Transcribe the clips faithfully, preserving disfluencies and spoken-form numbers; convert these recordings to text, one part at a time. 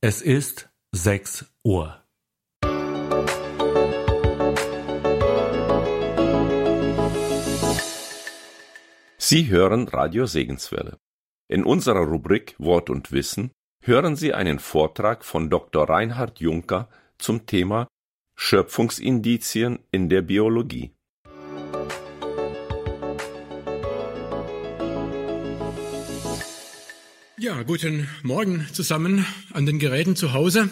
Es ist sechs Uhr. Sie hören Radio Segenswelle. In unserer Rubrik Wort und Wissen hören Sie einen Vortrag von Doktor Reinhard Juncker zum Thema Schöpfungsindizien in der Biologie. Ja, guten Morgen zusammen an den Geräten zu Hause.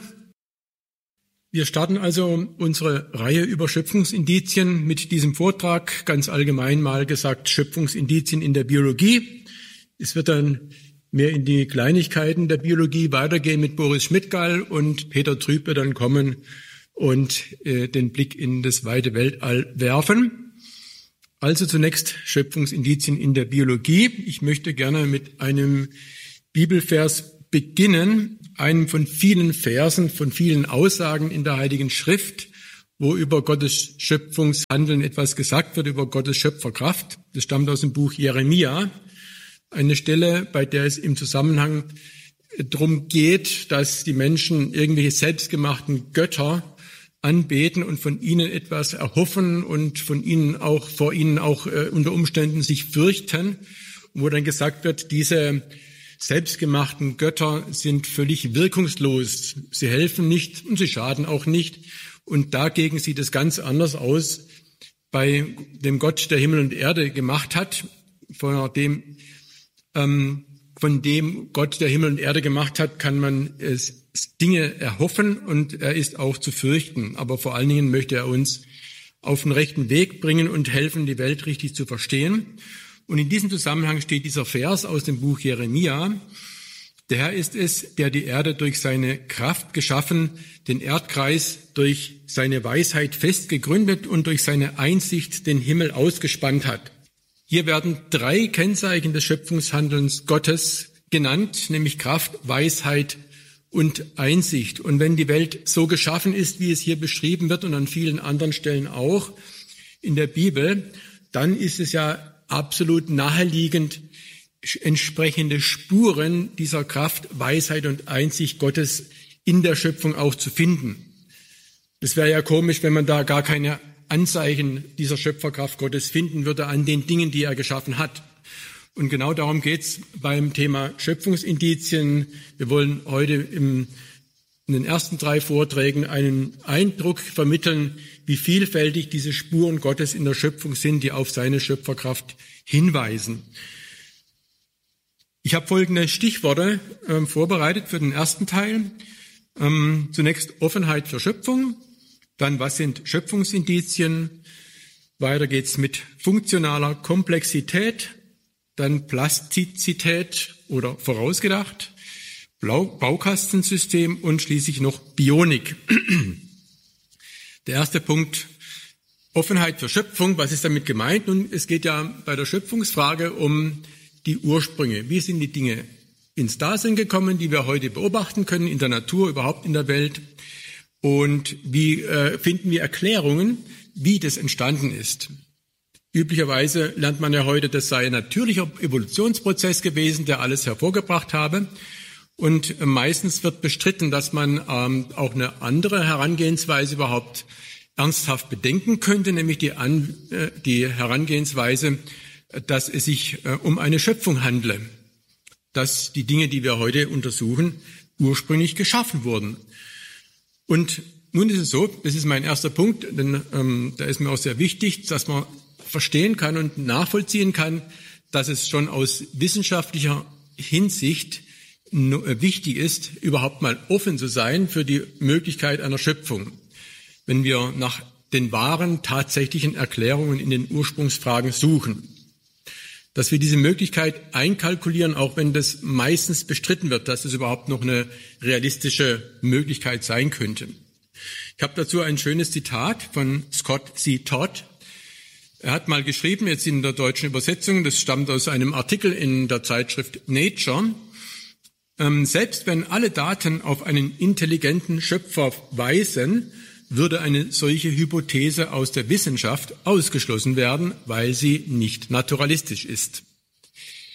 Wir starten also unsere Reihe über Schöpfungsindizien mit diesem Vortrag, ganz allgemein mal gesagt, Schöpfungsindizien in der Biologie. Es wird dann mehr in die Kleinigkeiten der Biologie weitergehen mit Boris Schmidtgall, und Peter Trüb wird dann kommen und äh, den Blick in das weite Weltall werfen. Also zunächst Schöpfungsindizien in der Biologie. Ich möchte gerne mit einem Bibelvers beginnen, einem von vielen Versen, von vielen Aussagen in der Heiligen Schrift, wo über Gottes Schöpfungshandeln etwas gesagt wird, über Gottes Schöpferkraft. Das stammt aus dem Buch Jeremia, eine Stelle, bei der es im Zusammenhang darum geht, dass die Menschen irgendwelche selbstgemachten Götter anbeten und von ihnen etwas erhoffen und von ihnen auch, vor ihnen auch äh, unter Umständen sich fürchten, wo dann gesagt wird, diese selbstgemachten Götter sind völlig wirkungslos. Sie helfen nicht und sie schaden auch nicht. Und dagegen sieht es ganz anders aus bei dem Gott, der Himmel und Erde gemacht hat, von dem, ähm, von dem Gott, der Himmel und Erde gemacht hat, kann man es, Dinge erhoffen, und er ist auch zu fürchten. Aber vor allen Dingen möchte er uns auf den rechten Weg bringen und helfen, die Welt richtig zu verstehen. Und in diesem Zusammenhang steht dieser Vers aus dem Buch Jeremia: Der Herr ist es, der die Erde durch seine Kraft geschaffen, den Erdkreis durch seine Weisheit fest gegründet und durch seine Einsicht den Himmel ausgespannt hat. Hier werden drei Kennzeichen des Schöpfungshandelns Gottes genannt, nämlich Kraft, Weisheit und Einsicht. Und wenn die Welt so geschaffen ist, wie es hier beschrieben wird und an vielen anderen Stellen auch in der Bibel, dann ist es ja absolut naheliegend, entsprechende Spuren dieser Kraft, Weisheit und Einsicht Gottes in der Schöpfung auch zu finden. Es wäre ja komisch, wenn man da gar keine Anzeichen dieser Schöpferkraft Gottes finden würde an den Dingen, die er geschaffen hat. Und genau darum geht's beim Thema Schöpfungsindizien. Wir wollen heute im, in den ersten drei Vorträgen einen Eindruck vermitteln, wie vielfältig diese Spuren Gottes in der Schöpfung sind, die auf seine Schöpferkraft hinweisen. Ich habe folgende Stichworte äh, vorbereitet für den ersten Teil. Ähm, zunächst Offenheit für Schöpfung, dann was sind Schöpfungsindizien, weiter geht's mit funktionaler Komplexität, dann Plastizität oder vorausgedacht, Baukastensystem und schließlich noch Bionik. Der erste Punkt, Offenheit für Schöpfung. Was ist damit gemeint? Nun, es geht ja bei der Schöpfungsfrage um die Ursprünge. Wie sind die Dinge ins Dasein gekommen, die wir heute beobachten können, in der Natur, überhaupt in der Welt? Und wie äh, finden wir Erklärungen, wie das entstanden ist? Üblicherweise lernt man ja heute, das sei ein natürlicher Evolutionsprozess gewesen, der alles hervorgebracht habe. Und meistens wird bestritten, dass man ähm, auch eine andere Herangehensweise überhaupt ernsthaft bedenken könnte, nämlich die, An, äh, die Herangehensweise, dass es sich äh, um eine Schöpfung handle, dass die Dinge, die wir heute untersuchen, ursprünglich geschaffen wurden. Und nun ist es so, das ist mein erster Punkt, denn ähm, da ist mir auch sehr wichtig, dass man verstehen kann und nachvollziehen kann, dass es schon aus wissenschaftlicher Hinsicht wichtig ist, überhaupt mal offen zu sein für die Möglichkeit einer Schöpfung. Wenn wir nach den wahren, tatsächlichen Erklärungen in den Ursprungsfragen suchen. Dass wir diese Möglichkeit einkalkulieren, auch wenn das meistens bestritten wird, dass es überhaupt noch eine realistische Möglichkeit sein könnte. Ich habe dazu ein schönes Zitat von Scott C. Todd. Er hat mal geschrieben, jetzt in der deutschen Übersetzung, das stammt aus einem Artikel in der Zeitschrift Nature: ähm, Selbst wenn alle Daten auf einen intelligenten Schöpfer weisen, würde eine solche Hypothese aus der Wissenschaft ausgeschlossen werden, weil sie nicht naturalistisch ist.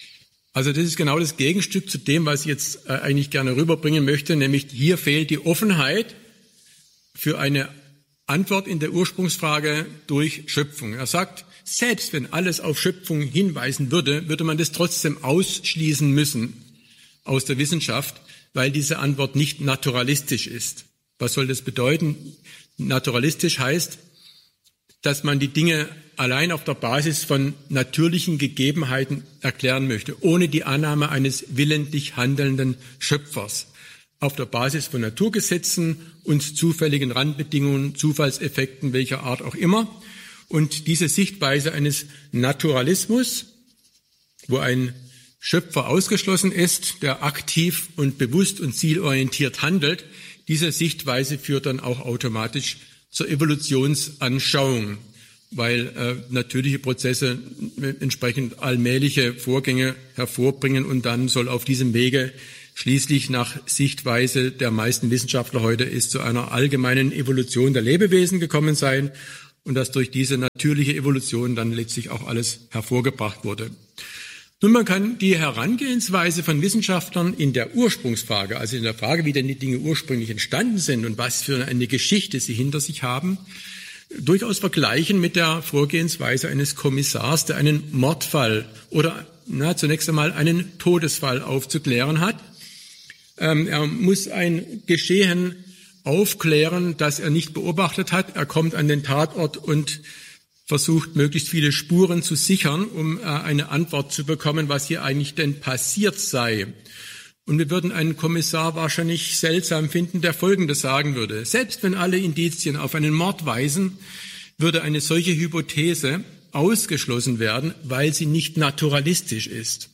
Also das ist genau das Gegenstück zu dem, was ich jetzt äh, eigentlich gerne rüberbringen möchte, nämlich hier fehlt die Offenheit für eine Antwort in der Ursprungsfrage durch Schöpfung. Er sagt, selbst wenn alles auf Schöpfung hinweisen würde, würde man das trotzdem ausschließen müssen aus der Wissenschaft, weil diese Antwort nicht naturalistisch ist. Was soll das bedeuten? Naturalistisch heißt, dass man die Dinge allein auf der Basis von natürlichen Gegebenheiten erklären möchte, ohne die Annahme eines willentlich handelnden Schöpfers. Auf der Basis von Naturgesetzen und zufälligen Randbedingungen, Zufallseffekten welcher Art auch immer. Und diese Sichtweise eines Naturalismus, wo ein Schöpfer ausgeschlossen ist, der aktiv und bewusst und zielorientiert handelt, diese Sichtweise führt dann auch automatisch zur Evolutionsanschauung, weil äh, natürliche Prozesse entsprechend allmähliche Vorgänge hervorbringen und dann soll auf diesem Wege schließlich nach Sichtweise der meisten Wissenschaftler heute ist zu einer allgemeinen Evolution der Lebewesen gekommen sein und dass durch diese natürliche Evolution dann letztlich auch alles hervorgebracht wurde. Nun, man kann die Herangehensweise von Wissenschaftlern in der Ursprungsfrage, also in der Frage, wie denn die Dinge ursprünglich entstanden sind und was für eine Geschichte sie hinter sich haben, durchaus vergleichen mit der Vorgehensweise eines Kommissars, der einen Mordfall oder na, zunächst einmal einen Todesfall aufzuklären hat. Ähm, er muss ein Geschehen aufklären, das er nicht beobachtet hat. Er kommt an den Tatort und versucht, möglichst viele Spuren zu sichern, um äh, eine Antwort zu bekommen, was hier eigentlich denn passiert sei. Und wir würden einen Kommissar wahrscheinlich seltsam finden, der Folgendes sagen würde. Selbst wenn alle Indizien auf einen Mord weisen, würde eine solche Hypothese ausgeschlossen werden, weil sie nicht naturalistisch ist.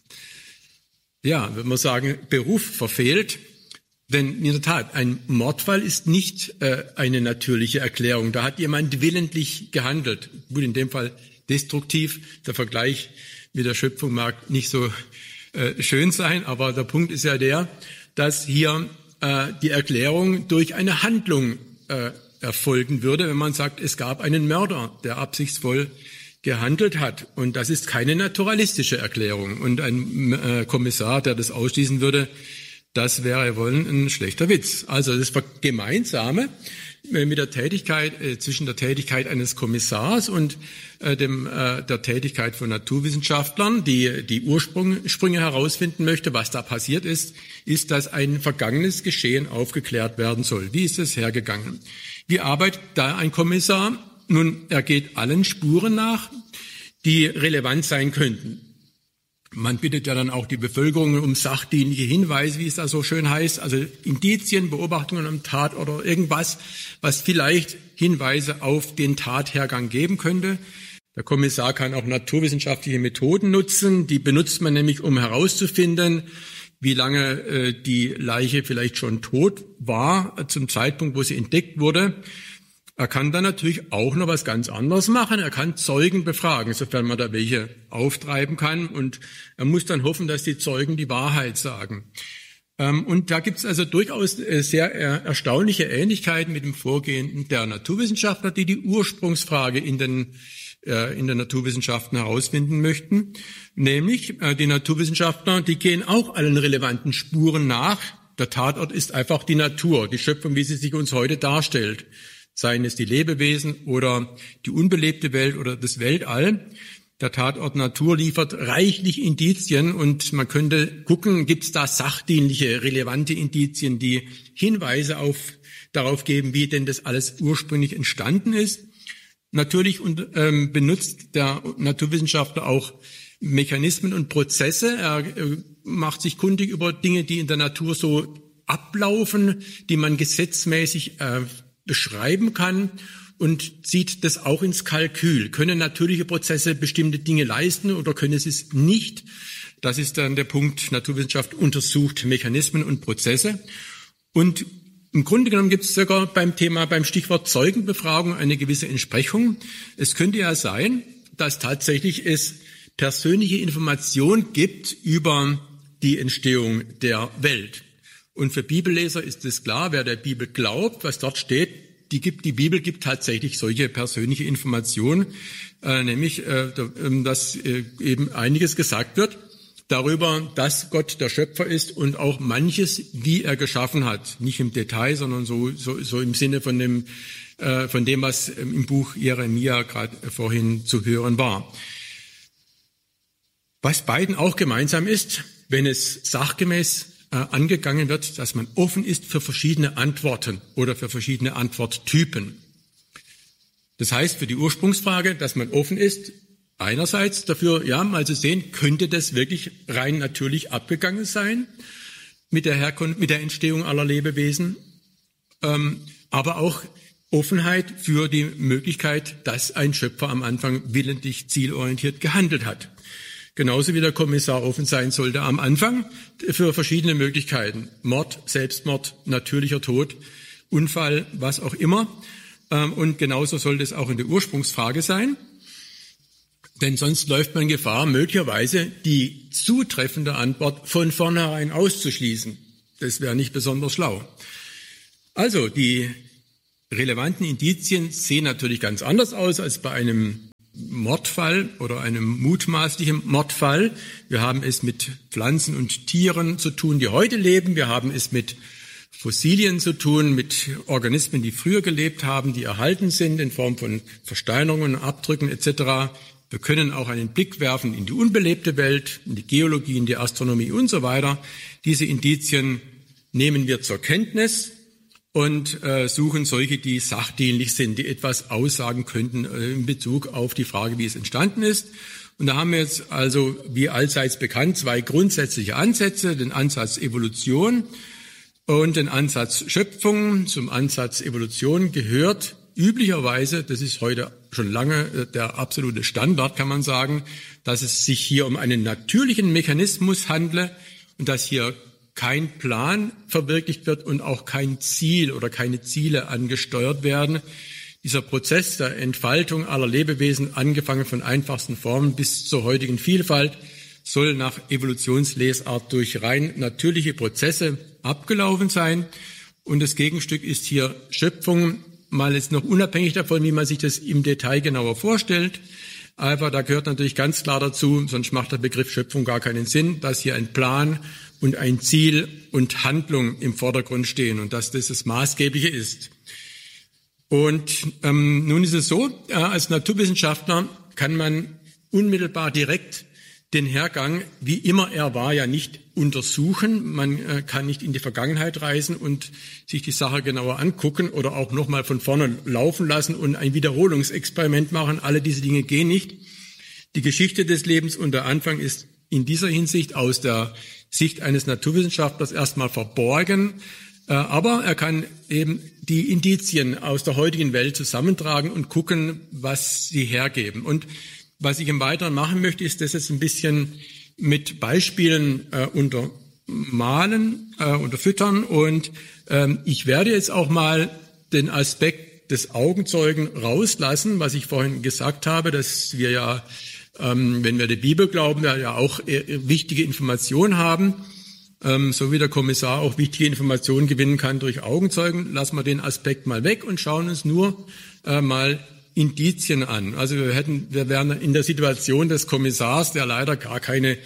Ja, würde man sagen, Beruf verfehlt. Denn in der Tat, ein Mordfall ist nicht äh, eine natürliche Erklärung. Da hat jemand willentlich gehandelt. Gut, in dem Fall destruktiv. Der Vergleich mit der Schöpfung mag nicht so äh, schön sein, aber der Punkt ist ja der, dass hier äh, die Erklärung durch eine Handlung äh, erfolgen würde, wenn man sagt, es gab einen Mörder, der absichtsvoll gehandelt hat. Und das ist keine naturalistische Erklärung. Und ein äh, Kommissar, der das ausschließen würde, das wäre wohl ein schlechter Witz. Also das Gemeinsame mit der Tätigkeit, äh, zwischen der Tätigkeit eines Kommissars und äh, dem, äh, der Tätigkeit von Naturwissenschaftlern, die die Ursprünge herausfinden möchte, was da passiert ist, ist, dass ein vergangenes Geschehen aufgeklärt werden soll. Wie ist es hergegangen? Wie arbeitet da ein Kommissar? Nun, er geht allen Spuren nach, die relevant sein könnten. Man bittet ja dann auch die Bevölkerung um sachdienliche Hinweise, wie es da so schön heißt, also Indizien, Beobachtungen am Tatort oder irgendwas, was vielleicht Hinweise auf den Tathergang geben könnte. Der Kommissar kann auch naturwissenschaftliche Methoden nutzen, die benutzt man nämlich, um herauszufinden, wie lange äh, die Leiche vielleicht schon tot war, äh, zum Zeitpunkt, wo sie entdeckt wurde. Er kann dann natürlich auch noch was ganz anderes machen. Er kann Zeugen befragen, sofern man da welche auftreiben kann. Und er muss dann hoffen, dass die Zeugen die Wahrheit sagen. Und da gibt es also durchaus sehr erstaunliche Ähnlichkeiten mit dem Vorgehen der Naturwissenschaftler, die die Ursprungsfrage in den, in den Naturwissenschaften herausfinden möchten. Nämlich die Naturwissenschaftler, die gehen auch allen relevanten Spuren nach. Der Tatort ist einfach die Natur, die Schöpfung, wie sie sich uns heute darstellt. Seien es die Lebewesen oder die unbelebte Welt oder das Weltall. Der Tatort Natur liefert reichlich Indizien und man könnte gucken, gibt es da sachdienliche, relevante Indizien, die Hinweise auf, darauf geben, wie denn das alles ursprünglich entstanden ist. Natürlich und, ähm, benutzt der Naturwissenschaftler auch Mechanismen und Prozesse. Er äh, macht sich kundig über Dinge, die in der Natur so ablaufen, die man gesetzmäßig äh, beschreiben kann und zieht das auch ins Kalkül. Können natürliche Prozesse bestimmte Dinge leisten oder können sie es nicht? Das ist dann der Punkt, Naturwissenschaft untersucht Mechanismen und Prozesse. Und im Grunde genommen gibt es sogar beim Thema, beim Stichwort Zeugenbefragung eine gewisse Entsprechung. Es könnte ja sein, dass tatsächlich es persönliche Information gibt über die Entstehung der Welt. Und für Bibelleser ist es klar, wer der Bibel glaubt, was dort steht, die, gibt, die Bibel gibt tatsächlich solche persönliche Informationen, äh, nämlich, äh, dass äh, eben einiges gesagt wird, darüber, dass Gott der Schöpfer ist und auch manches, wie er geschaffen hat. Nicht im Detail, sondern so, so, so im Sinne von dem, äh, von dem, was im Buch Jeremia gerade vorhin zu hören war. Was beiden auch gemeinsam ist, wenn es sachgemäß äh, angegangen wird, dass man offen ist für verschiedene Antworten oder für verschiedene Antworttypen. Das heißt für die Ursprungsfrage, dass man offen ist, einerseits dafür, ja, mal zu sehen, könnte das wirklich rein natürlich abgegangen sein mit der Herkunft, mit der Entstehung aller Lebewesen, ähm, aber auch Offenheit für die Möglichkeit, dass ein Schöpfer am Anfang willentlich zielorientiert gehandelt hat. Genauso wie der Kommissar offen sein sollte am Anfang für verschiedene Möglichkeiten. Mord, Selbstmord, natürlicher Tod, Unfall, was auch immer. Und genauso sollte es auch in der Ursprungsfrage sein. Denn sonst läuft man Gefahr, möglicherweise die zutreffende Antwort von vornherein auszuschließen. Das wäre nicht besonders schlau. Also, die relevanten Indizien sehen natürlich ganz anders aus als bei einem Mordfall oder einem mutmaßlichen Mordfall. Wir haben es mit Pflanzen und Tieren zu tun, die heute leben. Wir haben es mit Fossilien zu tun, mit Organismen, die früher gelebt haben, die erhalten sind in Form von Versteinerungen, Abdrücken et cetera. Wir können auch einen Blick werfen in die unbelebte Welt, in die Geologie, in die Astronomie und so weiter. Diese Indizien nehmen wir zur Kenntnis und äh, suchen solche, die sachdienlich sind, die etwas aussagen könnten äh, in Bezug auf die Frage, wie es entstanden ist. Und da haben wir jetzt also, wie allseits bekannt, zwei grundsätzliche Ansätze, den Ansatz Evolution und den Ansatz Schöpfung. Zum Ansatz Evolution gehört üblicherweise, das ist heute schon lange der absolute Standard, kann man sagen, dass es sich hier um einen natürlichen Mechanismus handle und dass hier kein Plan verwirklicht wird und auch kein Ziel oder keine Ziele angesteuert werden. Dieser Prozess der Entfaltung aller Lebewesen, angefangen von einfachsten Formen bis zur heutigen Vielfalt, soll nach Evolutionslesart durch rein natürliche Prozesse abgelaufen sein. Und das Gegenstück ist hier Schöpfung, mal jetzt noch unabhängig davon, wie man sich das im Detail genauer vorstellt. Aber da gehört natürlich ganz klar dazu, sonst macht der Begriff Schöpfung gar keinen Sinn, dass hier ein Plan und ein Ziel und Handlung im Vordergrund stehen und dass das das Maßgebliche ist. Und ähm, nun ist es so, äh, als Naturwissenschaftler kann man unmittelbar direkt den Hergang, wie immer er war, ja nicht untersuchen. Man äh, kann nicht in die Vergangenheit reisen und sich die Sache genauer angucken oder auch nochmal von vorne laufen lassen und ein Wiederholungsexperiment machen. Alle diese Dinge gehen nicht. Die Geschichte des Lebens und der Anfang ist in dieser Hinsicht aus der Sicht eines Naturwissenschaftlers erstmal verborgen. Äh, aber er kann eben die Indizien aus der heutigen Welt zusammentragen und gucken, was sie hergeben. Und was ich im Weiteren machen möchte, ist das jetzt ein bisschen mit Beispielen äh, untermalen, äh, unterfüttern. Und ähm, ich werde jetzt auch mal den Aspekt des Augenzeugen rauslassen, was ich vorhin gesagt habe, dass wir ja, ähm, wenn wir der Bibel glauben, ja, ja auch äh, wichtige Informationen haben. Ähm, so wie der Kommissar auch wichtige Informationen gewinnen kann durch Augenzeugen, lassen wir den Aspekt mal weg und schauen uns nur äh, mal Indizien an. Also wir hätten, wir wären in der Situation des Kommissars, der leider gar keine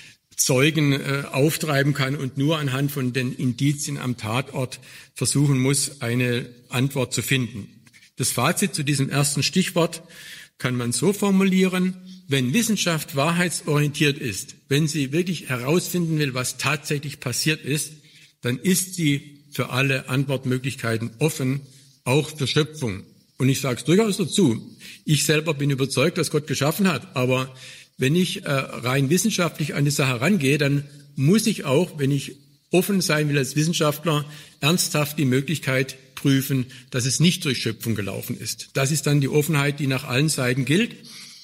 Zeugen äh, auftreiben kann und nur anhand von den Indizien am Tatort versuchen muss, eine Antwort zu finden. Das Fazit zu diesem ersten Stichwort kann man so formulieren: Wenn Wissenschaft wahrheitsorientiert ist, wenn sie wirklich herausfinden will, was tatsächlich passiert ist, dann ist sie für alle Antwortmöglichkeiten offen, auch für Schöpfung. Und ich sage es durchaus dazu, ich selber bin überzeugt, dass Gott geschaffen hat. Aber wenn ich äh, rein wissenschaftlich an die Sache rangehe, dann muss ich auch, wenn ich offen sein will als Wissenschaftler, ernsthaft die Möglichkeit prüfen, dass es nicht durch Schöpfung gelaufen ist. Das ist dann die Offenheit, die nach allen Seiten gilt.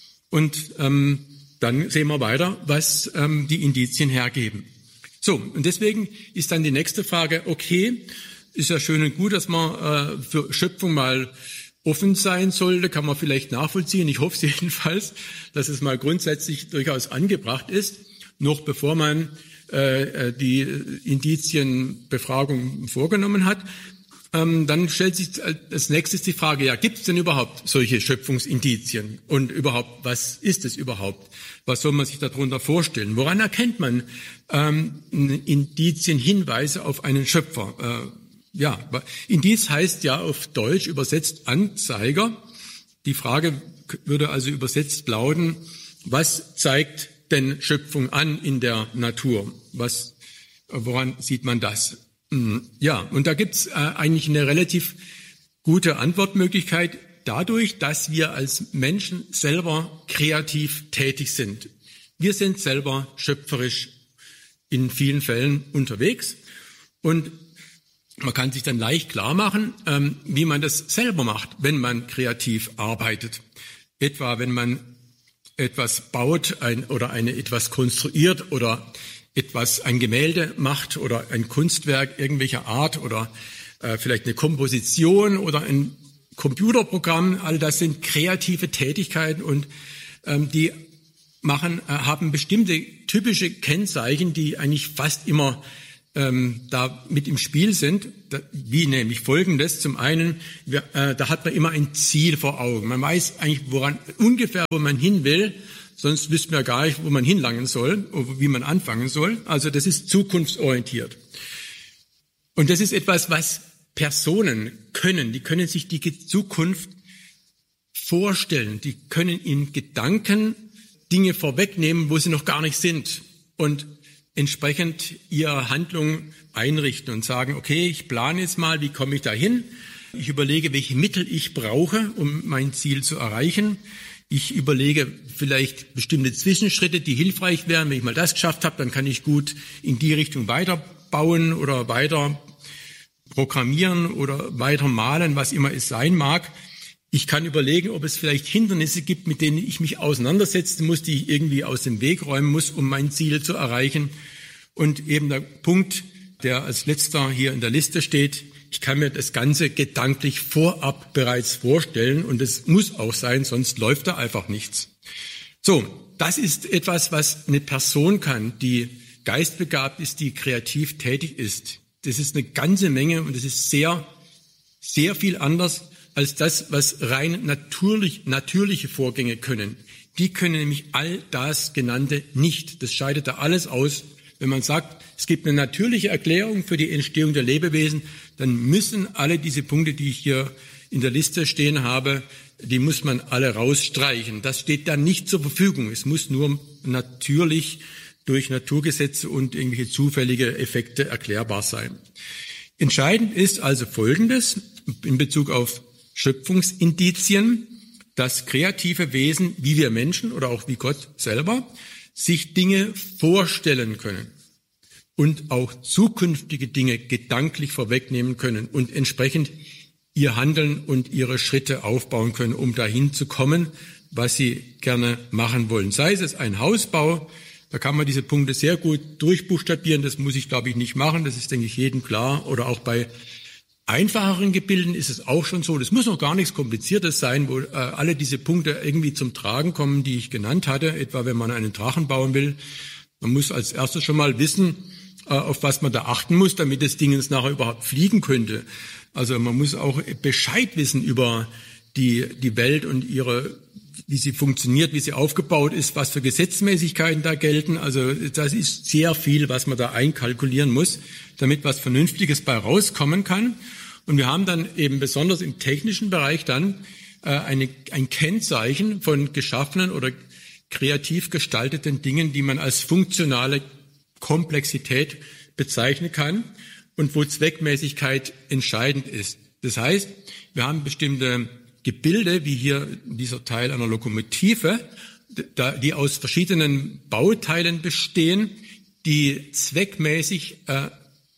Und ähm, dann sehen wir weiter, was ähm, die Indizien hergeben. So, und deswegen ist dann die nächste Frage, okay, ist ja schön und gut, dass man äh, für Schöpfung mal offen sein sollte, kann man vielleicht nachvollziehen. Ich hoffe es jedenfalls, dass es mal grundsätzlich durchaus angebracht ist, noch bevor man äh, die Indizienbefragung vorgenommen hat. ähm, dann stellt sich als nächstes die Frage, ja, gibt es denn überhaupt solche Schöpfungsindizien? Und überhaupt, was ist es überhaupt? Was soll man sich darunter vorstellen? Woran erkennt man ähm, Indizien, Hinweise auf einen Schöpfer? Äh, ja, Indiz heißt ja auf Deutsch übersetzt Anzeiger. Die Frage würde also übersetzt lauten, was zeigt denn Schöpfung an in der Natur? Was, woran sieht man das? Ja, und da gibt's äh, eigentlich eine relativ gute Antwortmöglichkeit dadurch, dass wir als Menschen selber kreativ tätig sind. Wir sind selber schöpferisch in vielen Fällen unterwegs und man kann sich dann leicht klar machen, ähm, wie man das selber macht, wenn man kreativ arbeitet. Etwa wenn man etwas baut ein, oder eine etwas konstruiert oder etwas, ein Gemälde macht oder ein Kunstwerk irgendwelcher Art oder äh, vielleicht eine Komposition oder ein Computerprogramm. All das sind kreative Tätigkeiten und ähm, die machen, äh, haben bestimmte typische Kennzeichen, die eigentlich fast immer ähm, da mit im Spiel sind, da, wie nämlich Folgendes. Zum einen, wir, äh, da hat man immer ein Ziel vor Augen. Man weiß eigentlich woran ungefähr, wo man hin will, sonst wüssten wir gar nicht, wo man hinlangen soll, oder wie man anfangen soll. Also das ist zukunftsorientiert. Und das ist etwas, was Personen können. Die können sich die Zukunft vorstellen. Die können in Gedanken Dinge vorwegnehmen, wo sie noch gar nicht sind. Und entsprechend ihre Handlung einrichten und sagen, okay, ich plane jetzt mal, wie komme ich da hin? Ich überlege, welche Mittel ich brauche, um mein Ziel zu erreichen. Ich überlege vielleicht bestimmte Zwischenschritte, die hilfreich wären. Wenn ich mal das geschafft habe, dann kann ich gut in die Richtung weiterbauen oder weiter programmieren oder weiter malen, was immer es sein mag. Ich kann überlegen, ob es vielleicht Hindernisse gibt, mit denen ich mich auseinandersetzen muss, die ich irgendwie aus dem Weg räumen muss, um mein Ziel zu erreichen. Und eben der Punkt, der als letzter hier in der Liste steht, ich kann mir das Ganze gedanklich vorab bereits vorstellen und es muss auch sein, sonst läuft da einfach nichts. So, das ist etwas, was eine Person kann, die geistbegabt ist, die kreativ tätig ist. Das ist eine ganze Menge und es ist sehr, sehr viel anders als das, was rein natürlich, natürliche Vorgänge können. Die können nämlich all das Genannte nicht. Das scheidet da alles aus. Wenn man sagt, es gibt eine natürliche Erklärung für die Entstehung der Lebewesen, dann müssen alle diese Punkte, die ich hier in der Liste stehen habe, die muss man alle rausstreichen. Das steht dann nicht zur Verfügung. Es muss nur natürlich durch Naturgesetze und irgendwelche zufällige Effekte erklärbar sein. Entscheidend ist also Folgendes in Bezug auf Schöpfungsindizien, dass kreative Wesen, wie wir Menschen oder auch wie Gott selber, sich Dinge vorstellen können und auch zukünftige Dinge gedanklich vorwegnehmen können und entsprechend ihr Handeln und ihre Schritte aufbauen können, um dahin zu kommen, was sie gerne machen wollen. Sei es ein Hausbau, da kann man diese Punkte sehr gut durchbuchstabieren, das muss ich, glaube ich, nicht machen, das ist, denke ich, jedem klar. Oder auch bei einfacheren Gebilden ist es auch schon so, das muss noch gar nichts Kompliziertes sein, wo äh, alle diese Punkte irgendwie zum Tragen kommen, die ich genannt hatte, etwa wenn man einen Drachen bauen will. Man muss als erstes schon mal wissen, äh, auf was man da achten muss, damit das Ding jetzt nachher überhaupt fliegen könnte. Also man muss auch Bescheid wissen über die, die Welt und ihre, wie sie funktioniert, wie sie aufgebaut ist, was für Gesetzmäßigkeiten da gelten. Also das ist sehr viel, was man da einkalkulieren muss, damit was Vernünftiges bei rauskommen kann. Und wir haben dann eben besonders im technischen Bereich dann äh, eine, ein Kennzeichen von geschaffenen oder kreativ gestalteten Dingen, die man als funktionale Komplexität bezeichnen kann und wo Zweckmäßigkeit entscheidend ist. Das heißt, wir haben bestimmte Gebilde, wie hier dieser Teil einer Lokomotive, die aus verschiedenen Bauteilen bestehen, die zweckmäßig äh,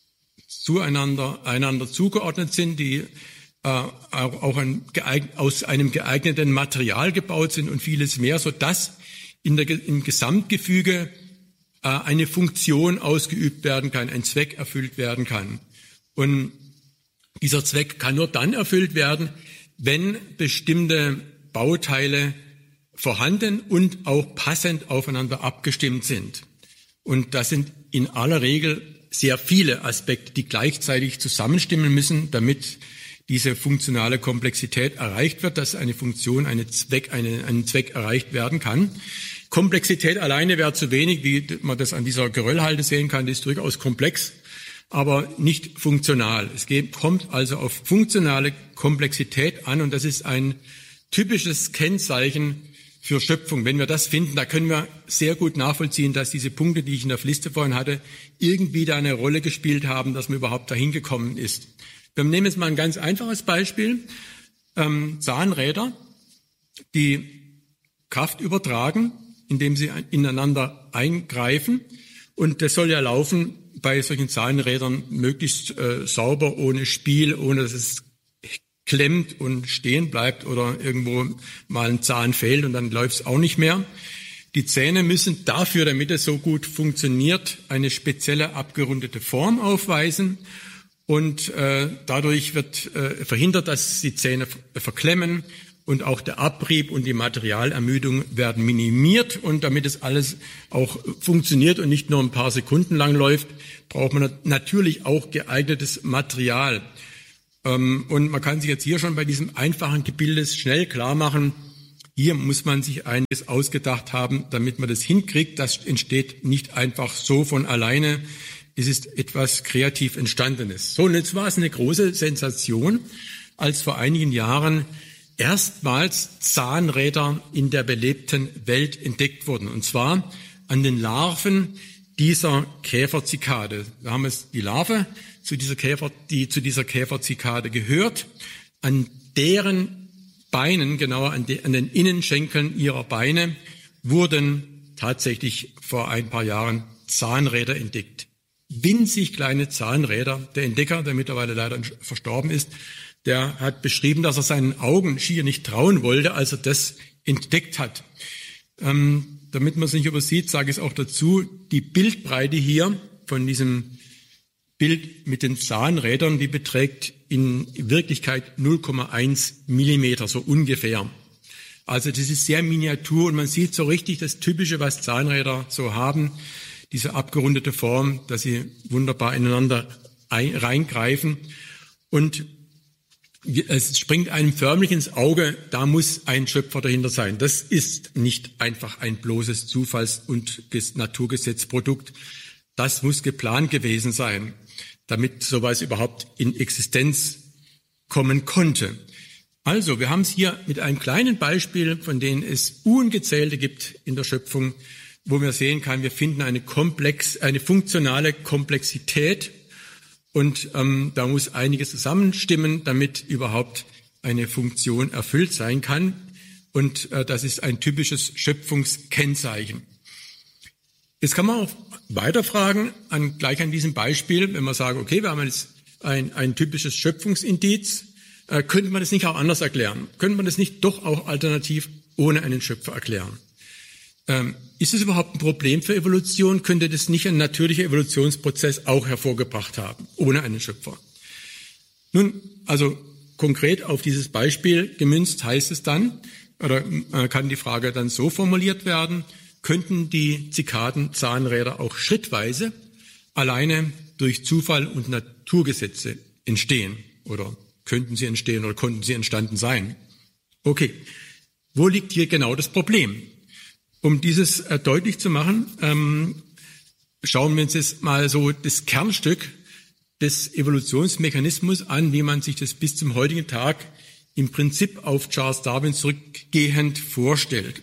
zueinander einander zugeordnet sind, die äh, auch ein, geeign, aus einem geeigneten Material gebaut sind und vieles mehr, sodass in der, im Gesamtgefüge äh, eine Funktion ausgeübt werden kann, ein Zweck erfüllt werden kann. Und dieser Zweck kann nur dann erfüllt werden, wenn bestimmte Bauteile vorhanden und auch passend aufeinander abgestimmt sind. Und das sind in aller Regel sehr viele Aspekte, die gleichzeitig zusammenstimmen müssen, damit diese funktionale Komplexität erreicht wird, dass eine Funktion, eine Zweck, eine, einen Zweck erreicht werden kann. Komplexität alleine wäre zu wenig, wie man das an dieser Geröllhalde sehen kann, die ist durchaus komplex, aber nicht funktional. Es geht, kommt also auf funktionale Komplexität an und das ist ein typisches Kennzeichen für Schöpfung. Wenn wir das finden, da können wir sehr gut nachvollziehen, dass diese Punkte, die ich in der Liste vorhin hatte, irgendwie da eine Rolle gespielt haben, dass man überhaupt dahin gekommen ist. Wir nehmen jetzt mal ein ganz einfaches Beispiel. Ähm, Zahnräder, die Kraft übertragen, indem sie ineinander eingreifen. Und das soll ja laufen bei solchen Zahnrädern möglichst äh, sauber, ohne Spiel, ohne dass es klemmt und stehen bleibt oder irgendwo mal ein Zahn fehlt und dann läuft es auch nicht mehr. Die Zähne müssen dafür, damit es so gut funktioniert, eine spezielle abgerundete Form aufweisen. Und äh, dadurch wird äh, verhindert, dass die Zähne verklemmen und auch der Abrieb und die Materialermüdung werden minimiert. Und damit es alles auch funktioniert und nicht nur ein paar Sekunden lang läuft, braucht man natürlich auch geeignetes Material. Ähm, und man kann sich jetzt hier schon bei diesem einfachen Gebilde schnell klar machen, hier muss man sich einiges ausgedacht haben, damit man das hinkriegt. Das entsteht nicht einfach so von alleine. Es ist etwas kreativ Entstandenes. So, und jetzt war es eine große Sensation, als vor einigen Jahren erstmals Zahnräder in der belebten Welt entdeckt wurden. Und zwar an den Larven dieser Käferzikade. Wir haben es die Larve zu dieser Käfer, die zu dieser Käferzikade gehört. An deren Beinen, genauer an, de, an den Innenschenkeln ihrer Beine, wurden tatsächlich vor ein paar Jahren Zahnräder entdeckt. Winzig kleine Zahnräder. Der Entdecker, der mittlerweile leider verstorben ist, der hat beschrieben, dass er seinen Augen schier nicht trauen wollte, als er das entdeckt hat. Ähm, damit man es nicht übersieht, sage ich es auch dazu, die Bildbreite hier von diesem Bild mit den Zahnrädern, die beträgt in Wirklichkeit null Komma eins Millimeter, so ungefähr. Also das ist sehr miniatur und man sieht so richtig das Typische, was Zahnräder so haben, diese abgerundete Form, dass sie wunderbar ineinander ein, reingreifen. Und es springt einem förmlich ins Auge, da muss ein Schöpfer dahinter sein. Das ist nicht einfach ein bloßes Zufalls- und Naturgesetzprodukt. Das muss geplant gewesen sein, damit sowas überhaupt in Existenz kommen konnte. Also, wir haben es hier mit einem kleinen Beispiel, von denen es ungezählte gibt in der Schöpfung, wo man sehen kann, wir finden eine komplex, eine funktionale Komplexität und ähm, da muss einiges zusammenstimmen, damit überhaupt eine Funktion erfüllt sein kann. Und äh, das ist ein typisches Schöpfungskennzeichen. Jetzt kann man auch weiterfragen, an, gleich an diesem Beispiel, wenn man sagt, okay, wir haben jetzt ein, ein typisches Schöpfungsindiz, äh, könnte man das nicht auch anders erklären? Könnte man das nicht doch auch alternativ ohne einen Schöpfer erklären? Ähm, ist es überhaupt ein Problem für Evolution? Könnte das nicht ein natürlicher Evolutionsprozess auch hervorgebracht haben, ohne einen Schöpfer? Nun, also konkret auf dieses Beispiel gemünzt heißt es dann, oder äh, kann die Frage dann so formuliert werden, könnten die Zikaden-Zahnräder auch schrittweise alleine durch Zufall und Naturgesetze entstehen? Oder könnten sie entstehen oder konnten sie entstanden sein? Okay, wo liegt hier genau das Problem? Um dieses äh, deutlich zu machen, ähm, schauen wir uns jetzt mal so das Kernstück des Evolutionsmechanismus an, wie man sich das bis zum heutigen Tag im Prinzip auf Charles Darwin zurückgehend vorstellt.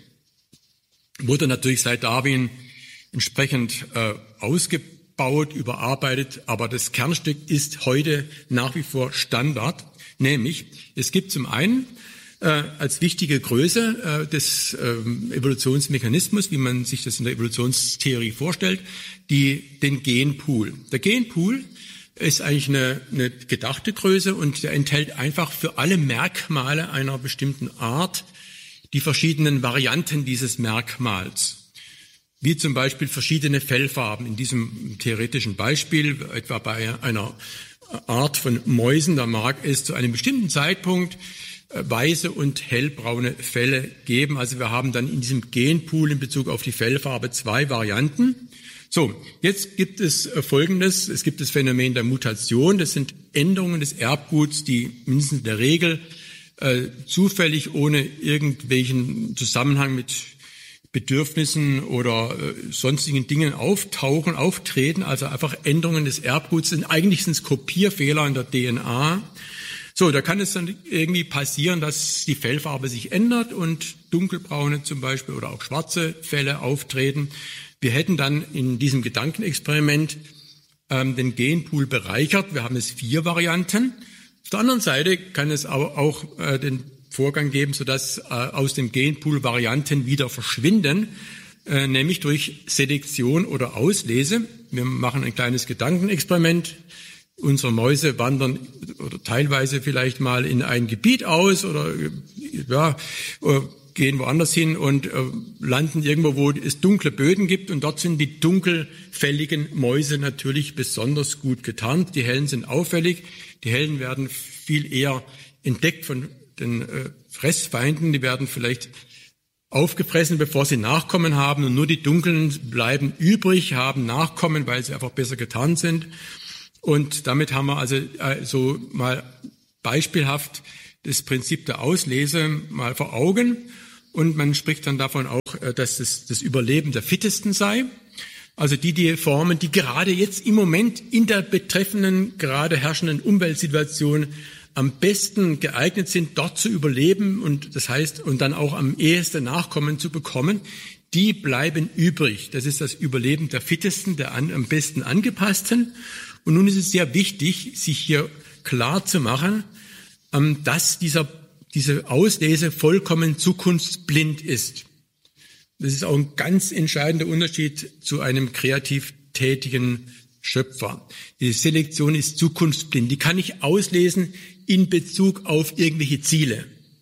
Wurde natürlich seit Darwin entsprechend äh, ausgebaut, überarbeitet, aber das Kernstück ist heute nach wie vor Standard, nämlich es gibt zum einen äh, als wichtige Größe äh, des äh, Evolutionsmechanismus, wie man sich das in der Evolutionstheorie vorstellt, die, den Genpool. Der Genpool ist eigentlich eine, eine gedachte Größe und der enthält einfach für alle Merkmale einer bestimmten Art die verschiedenen Varianten dieses Merkmals, wie zum Beispiel verschiedene Fellfarben. In diesem theoretischen Beispiel, etwa bei einer Art von Mäusen, da mag es zu einem bestimmten Zeitpunkt weiße und hellbraune Felle geben. Also wir haben dann in diesem Genpool in Bezug auf die Fellfarbe zwei Varianten. So, jetzt gibt es Folgendes. Es gibt das Phänomen der Mutation. Das sind Änderungen des Erbguts, die mindestens in der Regel äh, zufällig ohne irgendwelchen Zusammenhang mit Bedürfnissen oder äh, sonstigen Dingen auftauchen, auftreten. Also einfach Änderungen des Erbguts sind eigentlich sind es Kopierfehler in der D N A. So, da kann es dann irgendwie passieren, dass die Fellfarbe sich ändert und dunkelbraune zum Beispiel oder auch schwarze Felle auftreten. Wir hätten dann in diesem Gedankenexperiment ähm, den Genpool bereichert. Wir haben es vier Varianten. Auf der anderen Seite kann es aber auch äh, den Vorgang geben, sodass äh, aus dem Genpool Varianten wieder verschwinden, äh, nämlich durch Selektion oder Auslese. Wir machen ein kleines Gedankenexperiment. Unsere Mäuse wandern oder teilweise vielleicht mal in ein Gebiet aus oder ja, gehen woanders hin und äh, landen irgendwo, wo es dunkle Böden gibt, und dort sind die dunkelfälligen Mäuse natürlich besonders gut getarnt. Die hellen sind auffällig. Die hellen werden viel eher entdeckt von den äh, Fressfeinden. Die werden vielleicht aufgefressen, bevor sie Nachkommen haben, und nur die dunklen bleiben übrig, haben Nachkommen, weil sie einfach besser getarnt sind. Und damit haben wir also äh, so mal beispielhaft das Prinzip der Auslese mal vor Augen. Und man spricht dann davon auch, dass es das Überleben der Fittesten sei. Also die, die Formen, die gerade jetzt im Moment in der betreffenden, gerade herrschenden Umweltsituation am besten geeignet sind, dort zu überleben und das heißt, und dann auch am ehesten Nachkommen zu bekommen, die bleiben übrig. Das ist das Überleben der Fittesten, der an, am besten angepassten. Und nun ist es sehr wichtig, sich hier klar zu machen, dass dieser diese Auslese vollkommen zukunftsblind ist. Das ist auch ein ganz entscheidender Unterschied zu einem kreativ tätigen Schöpfer. Die Selektion ist zukunftsblind. Die kann ich auslesen in Bezug auf irgendwelche Ziele,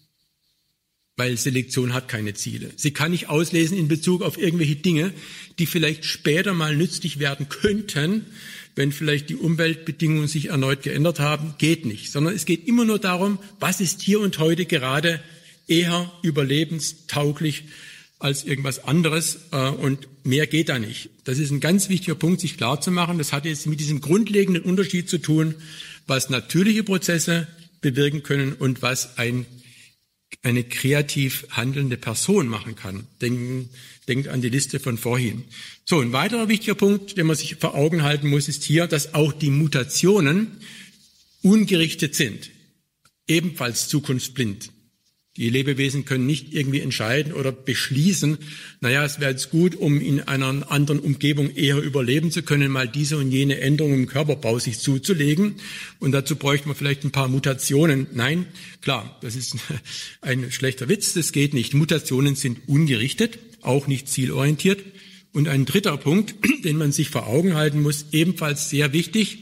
weil Selektion hat keine Ziele. Sie kann ich auslesen in Bezug auf irgendwelche Dinge, die vielleicht später mal nützlich werden könnten, wenn vielleicht die Umweltbedingungen sich erneut geändert haben, geht nicht. Sondern es geht immer nur darum, was ist hier und heute gerade eher überlebenstauglich als irgendwas anderes, und mehr geht da nicht. Das ist ein ganz wichtiger Punkt, sich klar zu machen. Das hat jetzt mit diesem grundlegenden Unterschied zu tun, was natürliche Prozesse bewirken können und was ein eine kreativ handelnde Person machen kann. Denken, denkt an die Liste von vorhin. So, ein weiterer wichtiger Punkt, den man sich vor Augen halten muss, ist hier, dass auch die Mutationen ungerichtet sind. Ebenfalls zukunftsblind. Die Lebewesen können nicht irgendwie entscheiden oder beschließen, naja, es wäre jetzt gut, um in einer anderen Umgebung eher überleben zu können, mal diese und jene Änderungen im Körperbau sich zuzulegen. Und dazu bräuchte man vielleicht ein paar Mutationen. Nein, klar, das ist ein schlechter Witz, das geht nicht. Mutationen sind ungerichtet, auch nicht zielorientiert. Und ein dritter Punkt, den man sich vor Augen halten muss, ebenfalls sehr wichtig: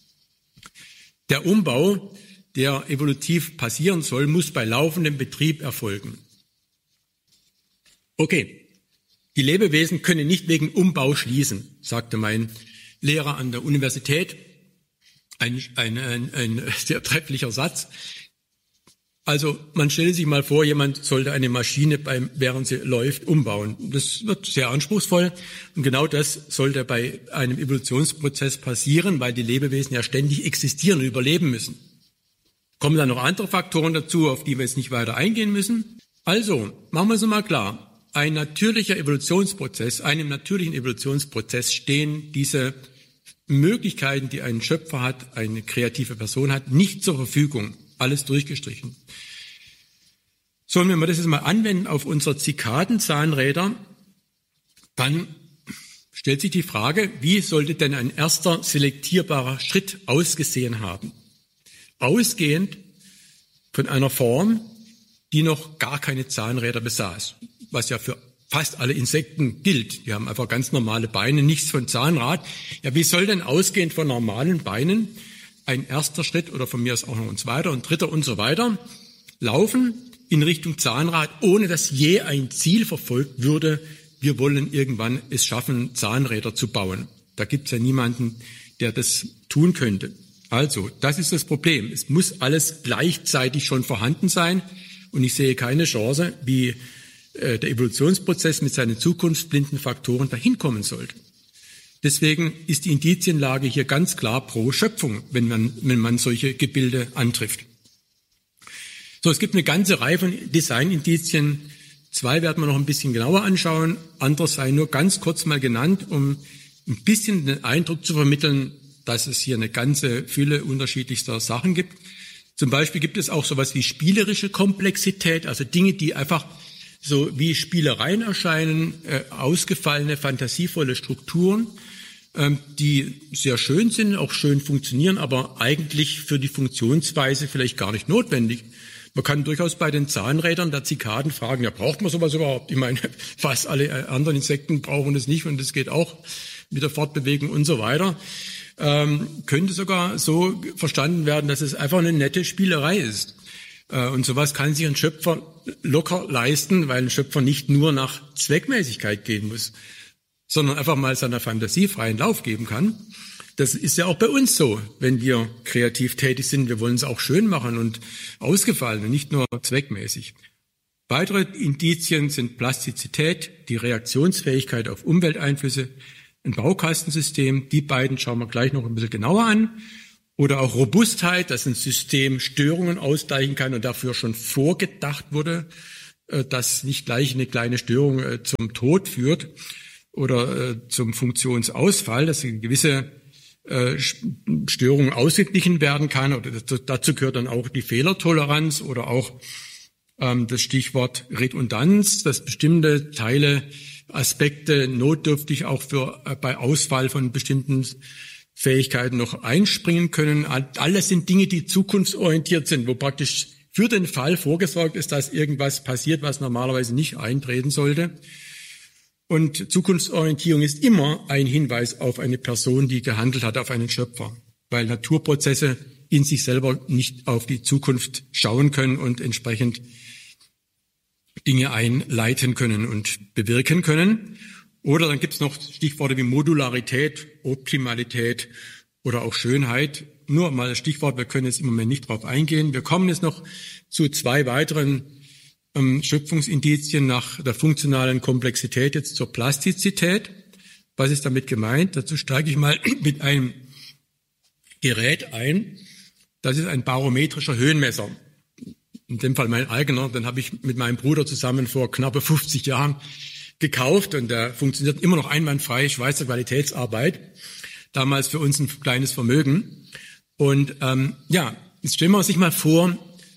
Der Umbau, der evolutiv passieren soll, muss bei laufendem Betrieb erfolgen. Okay, die Lebewesen können nicht wegen Umbau schließen, sagte mein Lehrer an der Universität. Ein, ein, ein, ein sehr trefflicher Satz. Also man stelle sich mal vor, jemand sollte eine Maschine, beim, während sie läuft, umbauen. Das wird sehr anspruchsvoll, und genau das sollte bei einem Evolutionsprozess passieren, weil die Lebewesen ja ständig existieren und überleben müssen. Kommen dann noch andere Faktoren dazu, auf die wir jetzt nicht weiter eingehen müssen. Also, machen wir es mal klar. Ein natürlicher Evolutionsprozess, einem natürlichen Evolutionsprozess stehen diese Möglichkeiten, die ein Schöpfer hat, eine kreative Person hat, nicht zur Verfügung. Alles durchgestrichen. So, und wenn wir das jetzt mal anwenden auf unsere Zikadenzahnräder, dann stellt sich die Frage, wie sollte denn ein erster selektierbarer Schritt ausgesehen haben? Ausgehend von einer Form, die noch gar keine Zahnräder besaß, was ja für fast alle Insekten gilt. Die haben einfach ganz normale Beine, nichts von Zahnrad. Ja, wie soll denn ausgehend von normalen Beinen ein erster Schritt oder von mir aus auch noch ein zweiter und dritter und so weiter laufen in Richtung Zahnrad, ohne dass je ein Ziel verfolgt würde, wir wollen irgendwann es schaffen, Zahnräder zu bauen. Da gibt es ja niemanden, der das tun könnte. Also, das ist das Problem. Es muss alles gleichzeitig schon vorhanden sein, und ich sehe keine Chance, wie äh, der Evolutionsprozess mit seinen zukunftsblinden Faktoren dahin kommen sollte. Deswegen ist die Indizienlage hier ganz klar pro Schöpfung, wenn man, wenn man solche Gebilde antrifft. So, es gibt eine ganze Reihe von Designindizien. Zwei werden wir noch ein bisschen genauer anschauen. Andere seien nur ganz kurz mal genannt, um ein bisschen den Eindruck zu vermitteln, dass es hier eine ganze Fülle unterschiedlichster Sachen gibt. Zum Beispiel gibt es auch sowas wie spielerische Komplexität, also Dinge, die einfach so wie Spielereien erscheinen, äh, ausgefallene, fantasievolle Strukturen, ähm, die sehr schön sind, auch schön funktionieren, aber eigentlich für die Funktionsweise vielleicht gar nicht notwendig. Man kann durchaus bei den Zahnrädern der Zikaden fragen, ja, braucht man sowas überhaupt? Ich meine, fast alle anderen Insekten brauchen das nicht und das geht auch mit der Fortbewegung und so weiter. Ähm, könnte sogar so verstanden werden, dass es einfach eine nette Spielerei ist. Äh, und sowas kann sich ein Schöpfer locker leisten, weil ein Schöpfer nicht nur nach Zweckmäßigkeit gehen muss, sondern einfach mal seiner Fantasie freien Lauf geben kann. Das ist ja auch bei uns so, wenn wir kreativ tätig sind. Wir wollen es auch schön machen und ausgefallen und nicht nur zweckmäßig. Weitere Indizien sind Plastizität, die Reaktionsfähigkeit auf Umwelteinflüsse, ein Baukastensystem, die beiden schauen wir gleich noch ein bisschen genauer an. Oder auch Robustheit, dass ein System Störungen ausgleichen kann und dafür schon vorgedacht wurde, dass nicht gleich eine kleine Störung zum Tod führt oder zum Funktionsausfall, dass eine gewisse Störung ausgeglichen werden kann. Oder dazu gehört dann auch die Fehlertoleranz oder auch das Stichwort Redundanz, dass bestimmte Teile Aspekte notdürftig auch für bei Ausfall von bestimmten Fähigkeiten noch einspringen können. Alles sind Dinge, die zukunftsorientiert sind, wo praktisch für den Fall vorgesorgt ist, dass irgendwas passiert, was normalerweise nicht eintreten sollte. Und Zukunftsorientierung ist immer ein Hinweis auf eine Person, die gehandelt hat, auf einen Schöpfer, weil Naturprozesse in sich selber nicht auf die Zukunft schauen können und entsprechend Dinge einleiten können und bewirken können. Oder dann gibt es noch Stichworte wie Modularität, Optimalität oder auch Schönheit. Nur mal ein Stichwort, wir können jetzt im Moment nicht drauf eingehen. Wir kommen jetzt noch zu zwei weiteren ähm, Schöpfungsindizien nach der funktionalen Komplexität, jetzt zur Plastizität. Was ist damit gemeint? Dazu steige ich mal mit einem Gerät ein. Das ist ein barometrischer Höhenmesser. In dem Fall mein eigener, den habe ich mit meinem Bruder zusammen vor knappe fünfzig Jahren gekauft und der funktioniert immer noch einwandfrei, Schweizer Qualitätsarbeit, damals für uns ein kleines Vermögen. Und ähm, ja, jetzt stellen wir sich mal vor,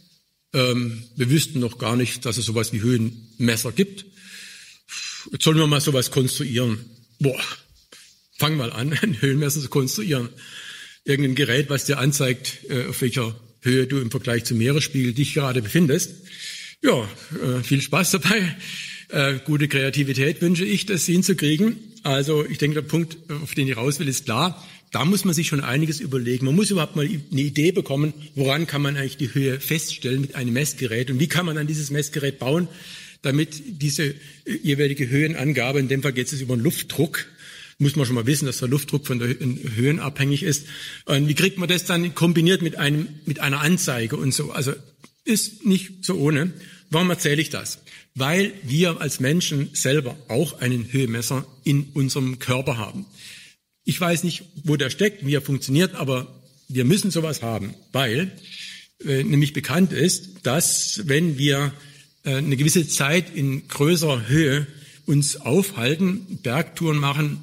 ähm, wir wüssten noch gar nicht, dass es sowas wie Höhenmesser gibt. Jetzt sollen wir mal sowas konstruieren. Boah, fang mal an, ein Höhenmesser zu konstruieren. Irgendein Gerät, was dir anzeigt, äh, auf welcher Höhe du im Vergleich zum Meeresspiegel dich gerade befindest. Ja, äh, viel Spaß dabei. Äh, gute Kreativität wünsche ich, das hinzukriegen. Also ich denke, der Punkt, auf den ich raus will, ist klar. Da muss man sich schon einiges überlegen. Man muss überhaupt mal eine Idee bekommen, woran kann man eigentlich die Höhe feststellen mit einem Messgerät und wie kann man dann dieses Messgerät bauen, damit diese jeweilige Höhenangabe, in dem Fall geht es über den Luftdruck, muss man schon mal wissen, dass der Luftdruck von der Höhen abhängig ist. Und wie kriegt man das dann kombiniert mit einem, mit einer Anzeige und so? Also ist nicht so ohne. Warum erzähle ich das? Weil wir als Menschen selber auch einen Höhenmesser in unserem Körper haben. Ich weiß nicht, wo der steckt, wie er funktioniert, aber wir müssen sowas haben, weil äh, nämlich bekannt ist, dass wenn wir äh, eine gewisse Zeit in größerer Höhe uns aufhalten, Bergtouren machen,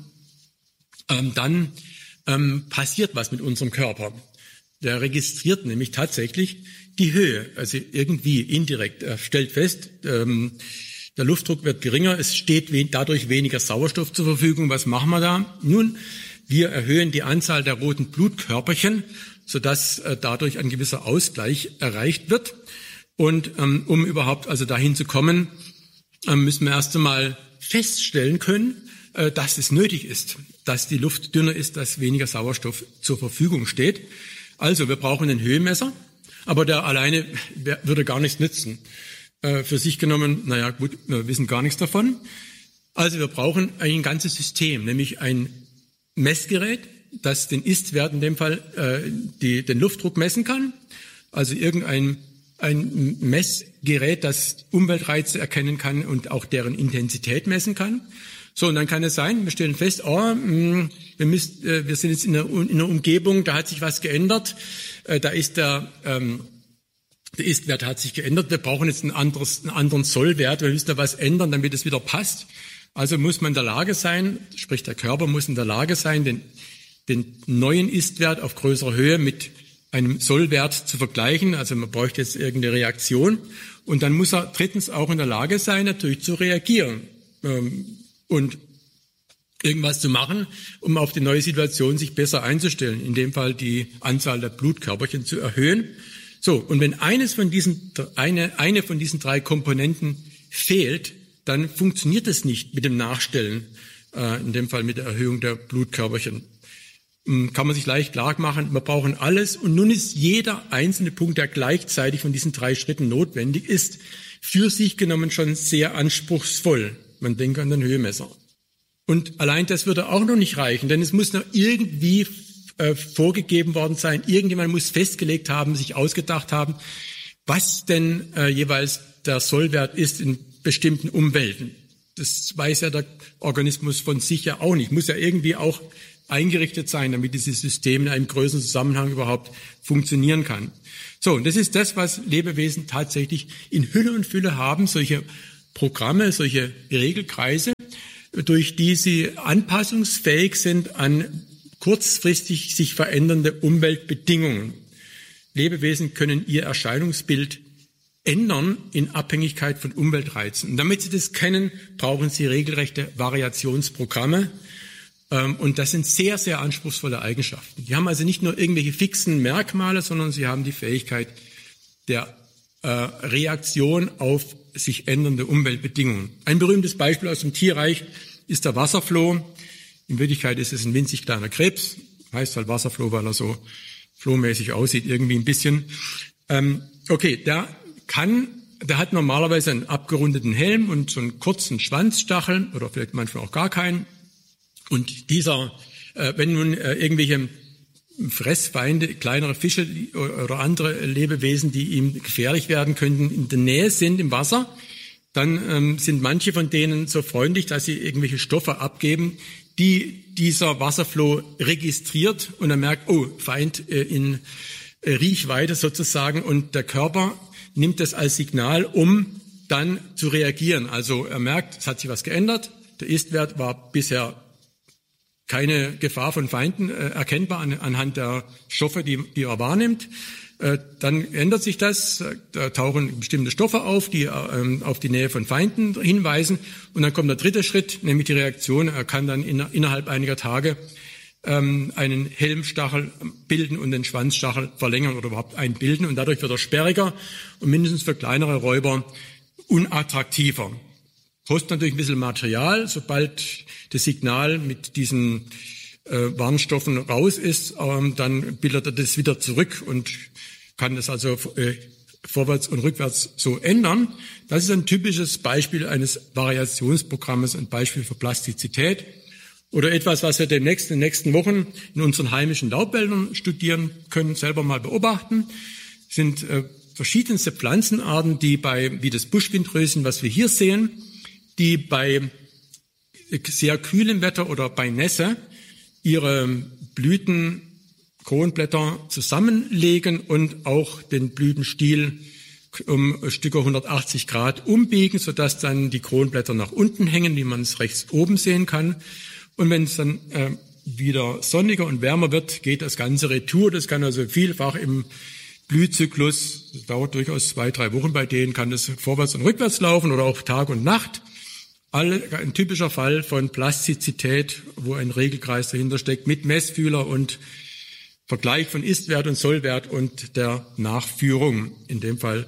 ähm, dann ähm, passiert was mit unserem Körper. Der registriert nämlich tatsächlich die Höhe, also irgendwie indirekt. Er stellt fest, ähm, der Luftdruck wird geringer, es steht we- dadurch weniger Sauerstoff zur Verfügung. Was machen wir da? Nun, wir erhöhen die Anzahl der roten Blutkörperchen, sodass äh, dadurch ein gewisser Ausgleich erreicht wird. Und ähm, um überhaupt also dahin zu kommen, äh, müssen wir erst einmal feststellen können, äh, dass es nötig ist, dass die Luft dünner ist, dass weniger Sauerstoff zur Verfügung steht. Also wir brauchen einen Höhenmesser, aber der alleine würde gar nichts nützen. Äh, für sich genommen, naja gut, wir wissen gar nichts davon. Also wir brauchen ein ganzes System, nämlich ein Messgerät, das den Ist-Wert in dem Fall äh, die, den Luftdruck messen kann. Also irgendein ein Messgerät, das Umweltreize erkennen kann und auch deren Intensität messen kann, So, und dann kann es sein, wir stellen fest, oh, mh, wir, müssen, äh, wir sind jetzt in einer, in einer Umgebung, da hat sich was geändert, äh, da ist der, ähm, der Ist-Wert hat sich geändert, wir brauchen jetzt ein anderes, einen anderen Sollwert, wir müssen da was ändern, damit es wieder passt. Also muss man in der Lage sein, sprich der Körper muss in der Lage sein, den, den neuen Ist-Wert auf größerer Höhe mit einem Sollwert zu vergleichen. Also man bräuchte jetzt irgendeine Reaktion. Und dann muss er drittens auch in der Lage sein, natürlich zu reagieren ähm, und irgendwas zu machen, um auf die neue Situation sich besser einzustellen. In dem Fall die Anzahl der Blutkörperchen zu erhöhen. So, und wenn eines von diesen, eine, eine von diesen drei Komponenten fehlt, dann funktioniert es nicht mit dem Nachstellen, äh, in dem Fall mit der Erhöhung der Blutkörperchen. Ähm, kann man sich leicht klar machen, wir brauchen alles und nun ist jeder einzelne Punkt, der gleichzeitig von diesen drei Schritten notwendig ist, für sich genommen schon sehr anspruchsvoll. Man denkt an den Höhenmesser. Und allein das würde auch noch nicht reichen, denn es muss noch irgendwie äh, vorgegeben worden sein, irgendjemand muss festgelegt haben, sich ausgedacht haben, was denn äh, jeweils der Sollwert ist in bestimmten Umwelten. Das weiß ja der Organismus von sich ja auch nicht. Muss ja irgendwie auch eingerichtet sein, damit dieses System in einem größeren Zusammenhang überhaupt funktionieren kann. So, und das ist das, was Lebewesen tatsächlich in Hülle und Fülle haben, solche Programme, solche Regelkreise, durch die sie anpassungsfähig sind an kurzfristig sich verändernde Umweltbedingungen. Lebewesen können ihr Erscheinungsbild ändern in Abhängigkeit von Umweltreizen. Und damit sie das kennen, brauchen sie regelrechte Variationsprogramme. Und das sind sehr, sehr anspruchsvolle Eigenschaften. Die haben also nicht nur irgendwelche fixen Merkmale, sondern sie haben die Fähigkeit der äh, Reaktion auf sich ändernde Umweltbedingungen. Ein berühmtes Beispiel aus dem Tierreich ist der Wasserfloh. In Wirklichkeit ist es ein winzig kleiner Krebs. Heißt halt Wasserfloh, weil er so flohmäßig aussieht, irgendwie ein bisschen. Ähm, okay, der kann, der hat normalerweise einen abgerundeten Helm und so einen kurzen Schwanzstachel oder vielleicht manchmal auch gar keinen. Und dieser, äh, wenn nun äh, irgendwelche Fressfeinde, kleinere Fische oder andere Lebewesen, die ihm gefährlich werden könnten, in der Nähe sind im Wasser, dann ähm, sind manche von denen so freundlich, dass sie irgendwelche Stoffe abgeben, die dieser Wasserfloh registriert und er merkt, oh, Feind äh, in äh, Riechweite sozusagen, und der Körper nimmt das als Signal, um dann zu reagieren. Also er merkt, es hat sich was geändert, der Ist-Wert war bisher keine Gefahr von Feinden äh, erkennbar an, anhand der Stoffe, die, die er wahrnimmt. Äh, dann ändert sich das, äh, da tauchen bestimmte Stoffe auf, die äh, auf die Nähe von Feinden hinweisen. Und dann kommt der dritte Schritt, nämlich die Reaktion. Er kann dann in, innerhalb einiger Tage ähm, einen Helmstachel bilden und den Schwanzstachel verlängern oder überhaupt einbilden. Und dadurch wird er sperriger und mindestens für kleinere Räuber unattraktiver. Kostet natürlich ein bisschen Material. Sobald das Signal mit diesen äh, Warnstoffen raus ist, ähm, dann bildet er das wieder zurück und kann das also äh, vorwärts und rückwärts so ändern. Das ist ein typisches Beispiel eines Variationsprogrammes, ein Beispiel für Plastizität. Oder etwas, was wir demnächst in den nächsten Wochen in unseren heimischen Laubwäldern studieren können, selber mal beobachten, sind äh, verschiedenste Pflanzenarten, die bei, wie das Buschwindröschen, was wir hier sehen, die bei sehr kühlem Wetter oder bei Nässe ihre Blüten, Kronblätter zusammenlegen und auch den Blütenstiel um Stücke hundertachtzig Grad umbiegen, sodass dann die Kronblätter nach unten hängen, wie man es rechts oben sehen kann. Und wenn es dann äh, wieder sonniger und wärmer wird, geht das Ganze retour. Das kann also vielfach im Blühzyklus, das dauert durchaus zwei, drei Wochen bei denen, kann das vorwärts und rückwärts laufen oder auch Tag und Nacht. Alle, ein typischer Fall von Plastizität, wo ein Regelkreis dahinter steckt, mit Messfühler und Vergleich von Ist-Wert und Sollwert und der Nachführung, in dem Fall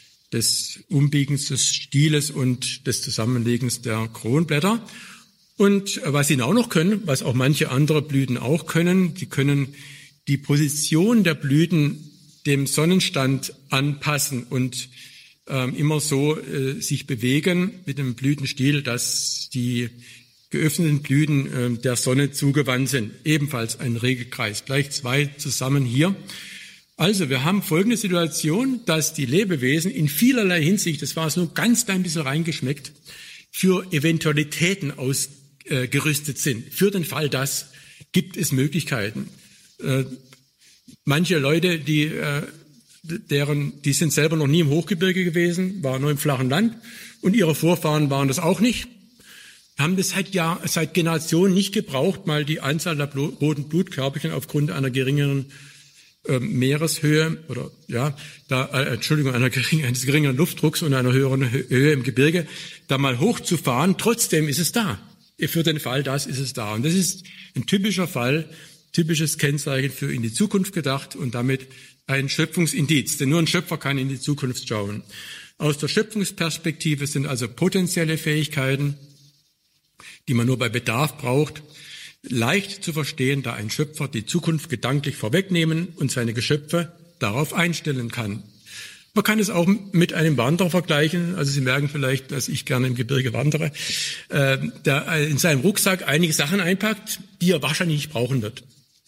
des Umbiegens des Stieles und des Zusammenlegens der Kronblätter. Und was sie auch noch können, was auch manche andere Blüten auch können, sie können die Position der Blüten dem Sonnenstand anpassen und ähm, immer so äh, sich bewegen mit dem Blütenstiel, dass die geöffneten Blüten äh, der Sonne zugewandt sind. Ebenfalls ein Regelkreis. Gleich zwei zusammen hier. Also wir haben folgende Situation, dass die Lebewesen in vielerlei Hinsicht, das war es nur ganz klein bisschen reingeschmeckt, für Eventualitäten aus, äh, gerüstet sind. Für den Fall, dass gibt es Möglichkeiten. Äh, manche Leute, die äh, deren, die sind selber noch nie im Hochgebirge gewesen, waren nur im flachen Land und ihre Vorfahren waren das auch nicht, haben das seit Jahr, seit Generationen nicht gebraucht, mal die Anzahl der Blut, roten Blutkörperchen aufgrund einer geringeren äh, Meereshöhe oder ja, da äh, Entschuldigung, einer gering, eines geringeren Luftdrucks und einer höheren Höhe im Gebirge, da mal hochzufahren. Trotzdem ist es da. Für den Fall, das ist es da. Und das ist ein typischer Fall, typisches Kennzeichen für in die Zukunft gedacht und damit ein Schöpfungsindiz. Denn nur ein Schöpfer kann in die Zukunft schauen. Aus der Schöpfungsperspektive sind also potenzielle Fähigkeiten, die man nur bei Bedarf braucht, leicht zu verstehen, da ein Schöpfer die Zukunft gedanklich vorwegnehmen und seine Geschöpfe darauf einstellen kann. Man kann es auch mit einem Wanderer vergleichen. Also Sie merken vielleicht, dass ich gerne im Gebirge wandere, äh, der in seinem Rucksack einige Sachen einpackt, die er wahrscheinlich nicht brauchen wird.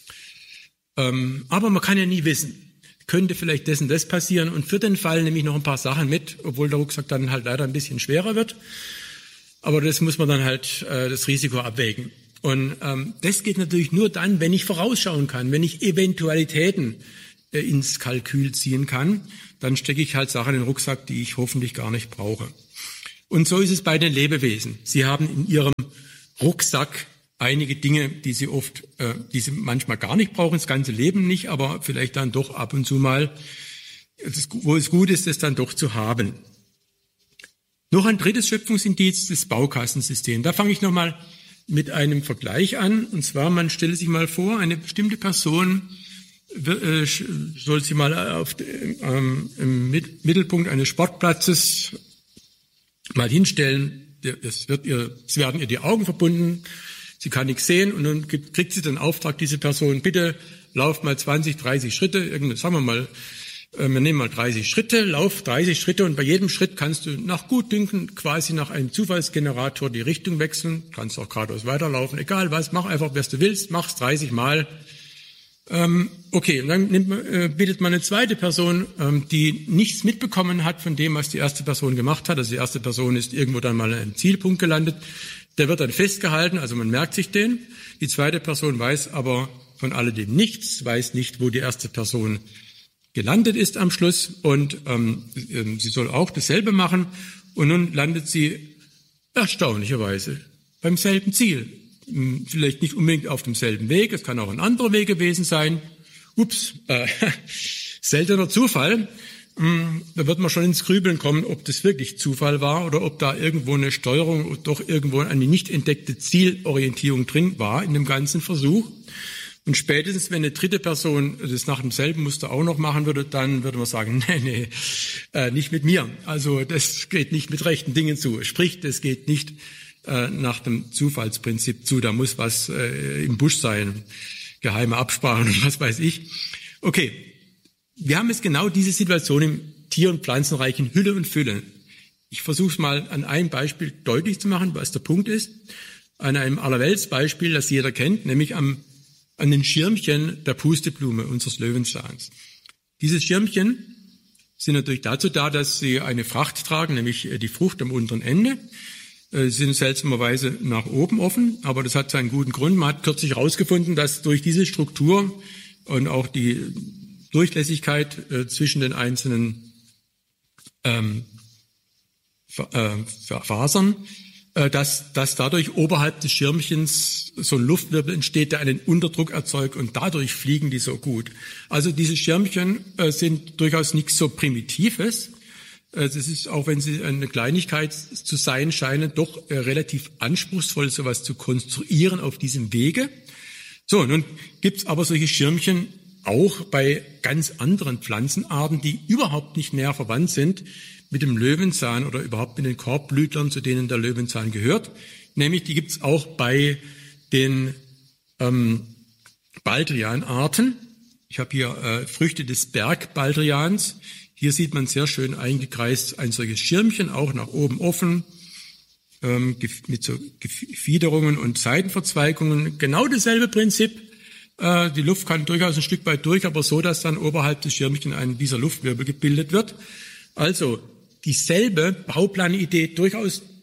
Ähm, aber man kann ja nie wissen. Könnte vielleicht das und das passieren. Und für den Fall nehme ich noch ein paar Sachen mit, obwohl der Rucksack dann halt leider ein bisschen schwerer wird. Aber das muss man dann halt äh, das Risiko abwägen. Und ähm, das geht natürlich nur dann, wenn ich vorausschauen kann, wenn ich Eventualitäten äh, ins Kalkül ziehen kann. Dann stecke ich halt Sachen in den Rucksack, die ich hoffentlich gar nicht brauche. Und so ist es bei den Lebewesen. Sie haben in ihrem Rucksack einige Dinge, die sie oft, äh, die sie manchmal gar nicht brauchen, das ganze Leben nicht, aber vielleicht dann doch ab und zu mal, das, wo es gut ist, das dann doch zu haben. Noch ein drittes Schöpfungsindiz, das Baukassensystem. Da fange ich nochmal mit einem Vergleich an. Und zwar, man stelle sich mal vor, eine bestimmte Person soll sie mal auf, ähm, im Mittelpunkt eines Sportplatzes mal hinstellen. Es wird ihr, es werden ihr die Augen verbunden. Sie kann nichts sehen und dann gibt, kriegt sie den Auftrag, diese Person, bitte lauf mal zwanzig, dreißig Schritte, irgendwie, sagen wir mal, äh, wir nehmen mal dreißig Schritte, lauf dreißig Schritte und bei jedem Schritt kannst du nach Gutdünken quasi nach einem Zufallsgenerator die Richtung wechseln, kannst auch geradeaus weiterlaufen, egal was, mach einfach, was du willst, mach's dreißig Mal. Ähm, okay, und dann nimmt man, äh, bittet man eine zweite Person, ähm, die nichts mitbekommen hat von dem, was die erste Person gemacht hat. Also die erste Person ist irgendwo dann mal an einem Zielpunkt gelandet. Der wird dann festgehalten, also man merkt sich den. Die zweite Person weiß aber von alledem nichts, weiß nicht, wo die erste Person gelandet ist am Schluss. Und ähm, sie soll auch dasselbe machen. Und nun landet sie erstaunlicherweise beim selben Ziel. Vielleicht nicht unbedingt auf demselben Weg, es kann auch ein anderer Weg gewesen sein. Ups, äh, seltener Zufall. Da wird man schon ins Grübeln kommen, ob das wirklich Zufall war oder ob da irgendwo eine Steuerung oder doch irgendwo eine nicht entdeckte Zielorientierung drin war in dem ganzen Versuch. Und spätestens, wenn eine dritte Person das nach demselben Muster auch noch machen würde, dann würde man sagen, nee, nee, äh, nicht mit mir. Also das geht nicht mit rechten Dingen zu. Sprich, das geht nicht nach dem Zufallsprinzip zu, da muss was äh, im Busch sein, geheime Absprachen und was weiß ich. Okay, wir haben jetzt genau diese Situation im Tier- und Pflanzenreich in Hülle und Fülle. Ich versuche es mal an einem Beispiel deutlich zu machen, was der Punkt ist. An einem Allerweltsbeispiel, das jeder kennt, nämlich am, an den Schirmchen der Pusteblume unseres Löwenzahns. Diese Schirmchen sind natürlich dazu da, dass sie eine Fracht tragen, nämlich die Frucht am unteren Ende. Sie sind seltsamerweise nach oben offen, aber das hat seinen guten Grund. Man hat kürzlich herausgefunden, dass durch diese Struktur und auch die Durchlässigkeit äh, zwischen den einzelnen ähm, äh, Fasern, äh, dass, dass dadurch oberhalb des Schirmchens so ein Luftwirbel entsteht, der einen Unterdruck erzeugt und dadurch fliegen die so gut. Also diese Schirmchen äh, sind durchaus nichts so Primitives. Das ist, auch wenn sie eine Kleinigkeit zu sein scheinen, doch äh, relativ anspruchsvoll, sowas zu konstruieren auf diesem Wege. So, nun gibt's aber solche Schirmchen auch bei ganz anderen Pflanzenarten, die überhaupt nicht näher verwandt sind mit dem Löwenzahn oder überhaupt mit den Korbblütlern, zu denen der Löwenzahn gehört. Nämlich, die gibt's auch bei den ähm, Baldrianarten. Ich habe hier äh, Früchte des Bergbaldrians. Hier sieht man sehr schön eingekreist ein solches Schirmchen, auch nach oben offen, ähm, mit so Fiederungen und Seitenverzweigungen. Genau dasselbe Prinzip. Äh, die Luft kann durchaus ein Stück weit durch, aber so, dass dann oberhalb des Schirmchens ein dieser Luftwirbel gebildet wird. Also dieselbe Bauplanidee, durchaus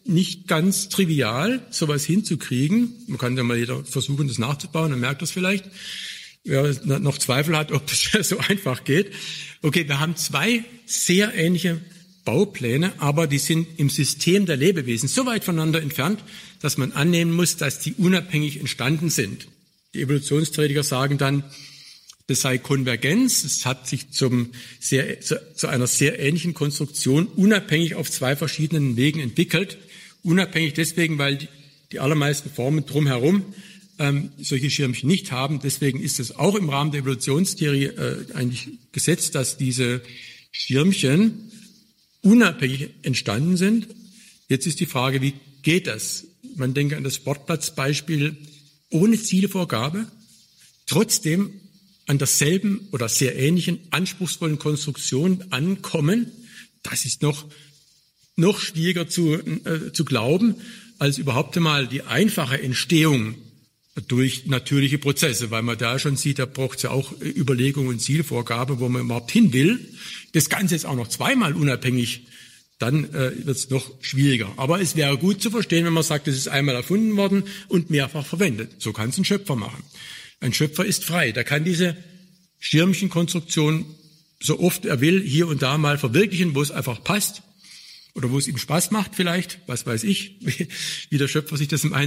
nicht ganz trivial, sowas hinzukriegen. Man kann ja mal jeder versuchen, das nachzubauen, dann merkt das vielleicht. Wer noch Zweifel hat, ob das so einfach geht. Okay, wir haben zwei sehr ähnliche Baupläne, aber die sind im System der Lebewesen so weit voneinander entfernt, dass man annehmen muss, dass die unabhängig entstanden sind. Die Evolutionstheoretiker sagen dann, das sei Konvergenz. Es hat sich zum sehr, zu, zu einer sehr ähnlichen Konstruktion unabhängig auf zwei verschiedenen Wegen entwickelt. Unabhängig deswegen, weil die, die allermeisten Formen drumherum ähm, solche Schirmchen nicht haben. Deswegen ist es auch im Rahmen der Evolutionstheorie äh, eigentlich gesetzt, dass diese Schirmchen unabhängig entstanden sind. Jetzt ist die Frage, wie geht das? Man denke an das Sportplatzbeispiel, ohne Zielvorgabe, trotzdem an derselben oder sehr ähnlichen anspruchsvollen Konstruktion ankommen. Das ist noch noch schwieriger zu, äh, zu glauben, als überhaupt einmal die einfache Entstehung durch natürliche Prozesse, weil man da schon sieht, da braucht es ja auch Überlegung und Zielvorgabe, wo man überhaupt hin will. Das Ganze ist auch noch zweimal unabhängig, dann äh, wird es noch schwieriger. Aber es wäre gut zu verstehen, wenn man sagt, es ist einmal erfunden worden und mehrfach verwendet. So kann es ein Schöpfer machen. Ein Schöpfer ist frei. Der kann diese Schirmchenkonstruktion so oft er will hier und da mal verwirklichen, wo es einfach passt oder wo es ihm Spaß macht vielleicht, was weiß ich, wie der Schöpfer sich das im